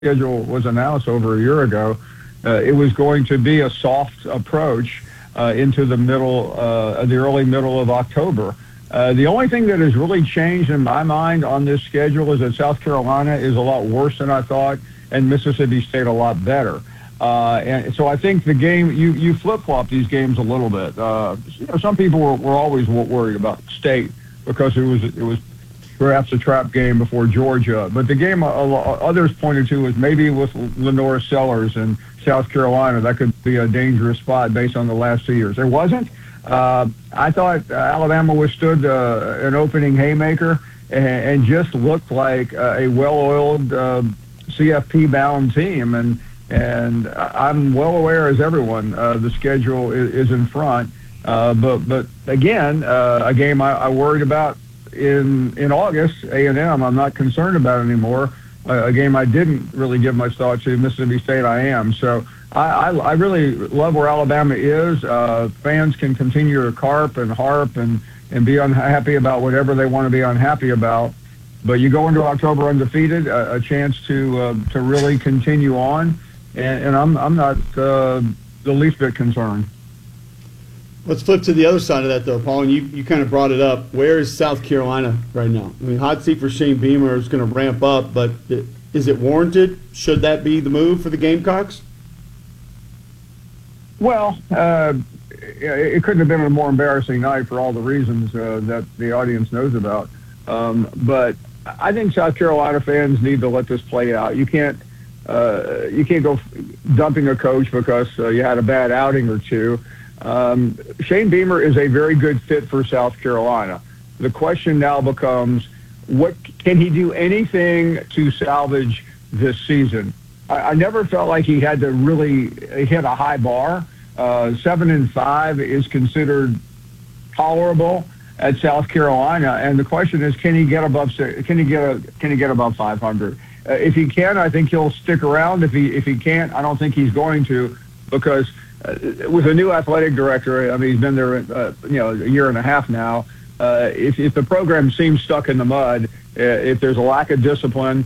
schedule was announced over a year ago, it was going to be a soft approach into the early middle of October. The only thing that has really changed in my mind on this schedule is that South Carolina is a lot worse than I thought, and Mississippi State a lot better. And so I think the game, you flip-flop these games a little bit. Some people were always worried about State because it was perhaps a trap game before Georgia. But the game others pointed to was maybe with Lenora Sellers in South Carolina. That could be a dangerous spot based on the last 2 years. It wasn't. I thought Alabama withstood an opening haymaker and just looked like a well-oiled CFP-bound team. And I'm well aware, as everyone, the schedule is in front. But again, a game I worried about in August, A&M, I'm not concerned about anymore. A game I didn't really give much thought to, Mississippi State, I am. So I really love where Alabama is. Fans can continue to carp and harp and be unhappy about whatever they want to be unhappy about. But you go into October undefeated, a chance to really continue on. And I'm not the least bit concerned. Let's flip to the other side of that, though, Paul. And you kind of brought it up. Where is South Carolina right now? I mean, hot seat for Shane Beamer is going to ramp up, but is it warranted? Should that be the move for the Gamecocks? Well, it couldn't have been a more embarrassing night for all the reasons that the audience knows about. But I think South Carolina fans need to let this play out. You can't go dumping a coach because you had a bad outing or two. Shane Beamer is a very good fit for South Carolina. The question now becomes, what can he do anything to salvage this season? I never felt like he had to really hit a high bar. 7-5 is considered tolerable at South Carolina, and the question is, can he get above 500? If he can, I think he'll stick around. If he can't, I don't think he's going to, because with a new athletic director, I mean, he's been there, a year and a half now. If the program seems stuck in the mud, if there's a lack of discipline,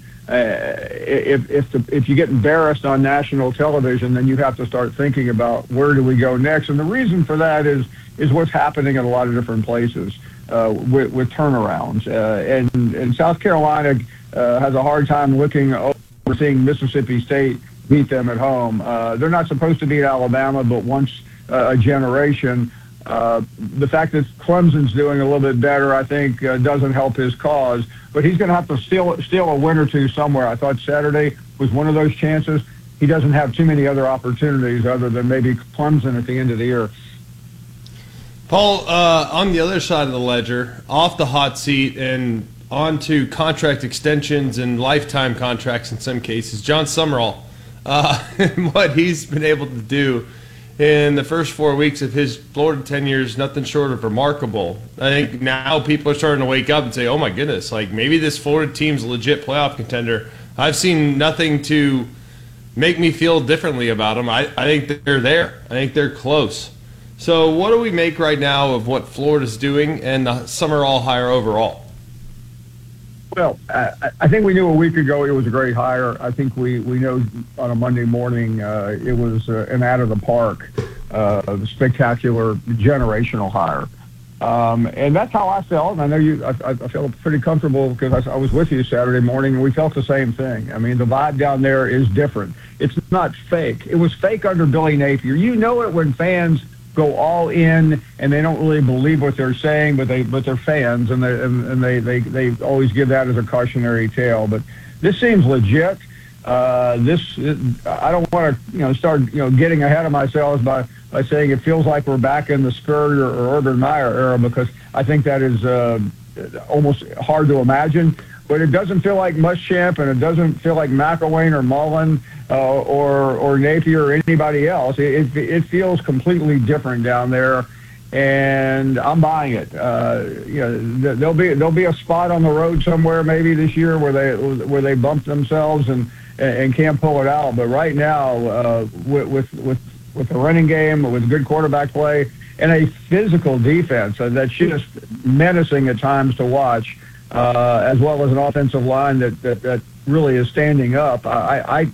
if you get embarrassed on national television, then you have to start thinking about where do we go next. And the reason for that is what's happening in a lot of different places with turnarounds. And South Carolina has a hard time seeing Mississippi State beat them at home. They're not supposed to beat Alabama, but once a generation. The fact that Clemson's doing a little bit better, I think, doesn't help his cause. But he's going to have to steal a win or two somewhere. I thought Saturday was one of those chances. He doesn't have too many other opportunities other than maybe Clemson at the end of the year. Paul, on the other side of the ledger, off the hot seat and on to contract extensions and lifetime contracts in some cases, John Summerall, and what he's been able to do in the first 4 weeks of his Florida tenure is nothing short of remarkable. I think now people are starting to wake up and say, oh my goodness, like maybe this Florida team's a legit playoff contender. I've seen nothing to make me feel differently about them. I think that they're there. I think they're close. So what do we make right now of what Florida's doing and the Summerall hire overall? Well, I think we knew a week ago it was a great hire. I think we know on a Monday morning it was an out of the park, spectacular, generational hire. And that's how I felt. And I know I felt pretty comfortable because I was with you Saturday morning and we felt the same thing. I mean, the vibe down there is different. It's not fake. It was fake under Billy Napier. You know it when fans go all in and they don't really believe what they're saying, but they're fans and they always give that as a cautionary tale. But this seems legit. I don't want to start getting ahead of myself by saying it feels like we're back in the Spurrier or Urban Meyer era, because I think that is almost hard to imagine. But it doesn't feel like Muschamp, and it doesn't feel like McElwain or Mullen or Napier or anybody else. It feels completely different down there, and I'm buying it. There'll be a spot on the road somewhere maybe this year where they bump themselves and can't pull it out. But right now, with the running game, with good quarterback play, and a physical defense that's just menacing at times to watch. as well as an offensive line that really is standing up.